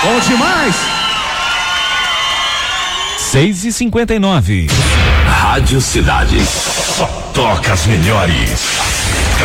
Bom demais. 6h59. Rádio Cidade. Só toca as melhores.